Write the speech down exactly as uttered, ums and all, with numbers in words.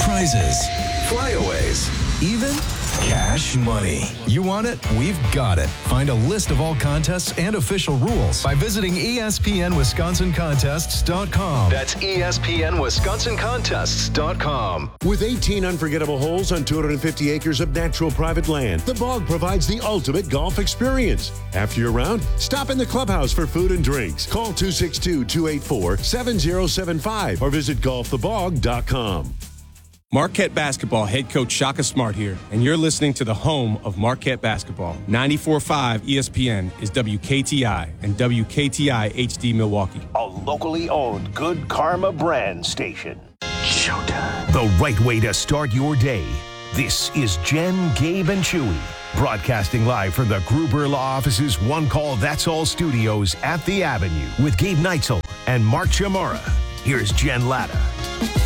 prizes, flyaways, even cash money. You want it? We've got it. Find a list of all contests and official rules by visiting E S P N Wisconsin Contests dot com. That's E S P N Wisconsin Contests dot com. With eighteen unforgettable holes on two hundred fifty acres of natural private land, the Bog provides the ultimate golf experience. After your round, stop in the clubhouse for food and drinks. Call two six two, two eight four, seven zero seven five or visit golf the bog dot com. Marquette Basketball head coach Shaka Smart here, and you're listening to the home of Marquette Basketball. ninety-four point five E S P N is W K T I and W K T I H D Milwaukee. A locally owned Good Karma brand station. Showtime. The right way to start your day. This is Jen, Gabe, and Chewy, broadcasting live from the Gruber Law Office's One Call That's All studios at the Avenue with Gabe Neitzel and Mark Chamara. Here's Jen Latta.